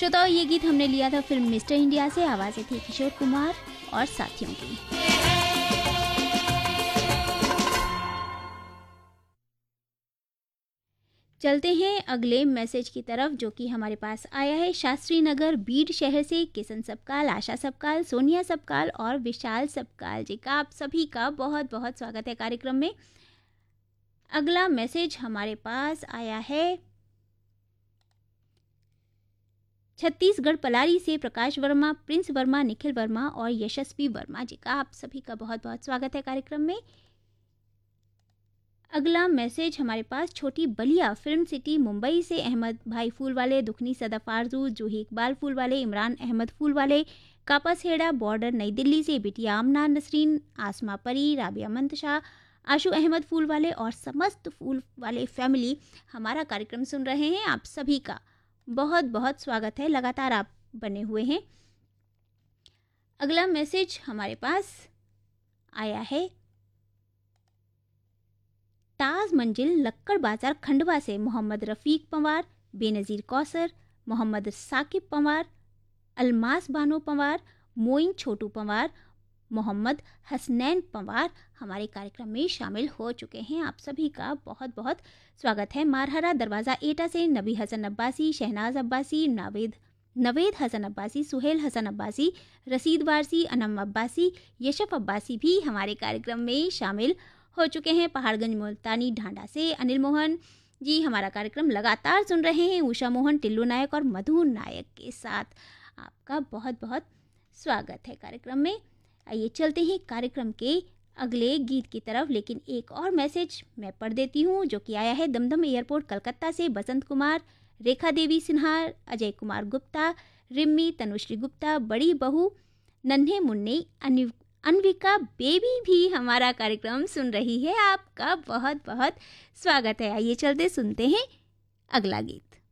श्रोताओं, ये गीत हमने लिया था फिल्म मिस्टर इंडिया से। आवाज़ें थी किशोर कुमार और साथियों की। चलते हैं अगले मैसेज की तरफ, जो कि हमारे पास आया है शास्त्री नगर बीड शहर से। किशन सबकाल, आशा सबकाल, सोनिया सबकाल और विशाल सबकाल जी का आप सभी का बहुत बहुत स्वागत है कार्यक्रम में। अगला मैसेज हमारे पास आया है छत्तीसगढ़ पलारी से। प्रकाश वर्मा, प्रिंस वर्मा, निखिल वर्मा और यशस्वी वर्मा जी का आप सभी का बहुत बहुत स्वागत है कार्यक्रम में। अगला मैसेज हमारे पास छोटी बलिया फिल्म सिटी मुंबई से अहमद भाई फूलवाले, दुखनी सदफ आरजू, जूही इकबाल फूलवाले, इमरान अहमद फूलवाले, कापासहेड़ा बॉर्डर नई दिल्ली से बिटिया आमना नसरीन, आसमा परी, राबिया मंतशा, आशु अहमद फूलवाले और समस्त फूलवाले फैमिली हमारा कार्यक्रम सुन रहे हैं। आप सभी का बहुत बहुत स्वागत है, लगातार आप बने हुए हैं। अगला मैसेज हमारे पास आया है ताज मंजिल लक्कड़ बाजार खंडवा से। मोहम्मद रफ़ीक पंवार, बेनज़ीर कौसर, मोहम्मद साकिब पंवार, अलमास बानो पंवार, मोइन छोटू पंवार, मोहम्मद हसनैन पंवार हमारे कार्यक्रम में शामिल हो चुके हैं। आप सभी का बहुत बहुत स्वागत है। मारहरा दरवाज़ा एटा से नबी हसन अब्बासी, शहनाज अब्बासी, नवेद हसन अब्बासी, सुहेल हसन अब्बासी, रसीद वारसी, अनम अब्बासी, यशफ अब्बासी भी हमारे कार्यक्रम में शामिल हो चुके हैं। पहाड़गंज मुल्तानी ढांडा से अनिल मोहन जी हमारा कार्यक्रम लगातार सुन रहे हैं। उषा मोहन, टिल्लू नायक और मधु नायक के साथ आपका बहुत बहुत स्वागत है कार्यक्रम में। आइए चलते हैं कार्यक्रम के अगले गीत की तरफ, लेकिन एक और मैसेज मैं पढ़ देती हूँ जो कि आया है दमदम एयरपोर्ट कलकत्ता से। बसंत कुमार, रेखा देवी सिन्हार, अजय कुमार गुप्ता, रिम्मी, तनुश्री गुप्ता, बड़ी बहू, नन्हे मुन्ने, अनविका बेबी भी हमारा कार्यक्रम सुन रही है। आपका बहुत बहुत स्वागत है। आइए चलते सुनते हैं अगला गीत।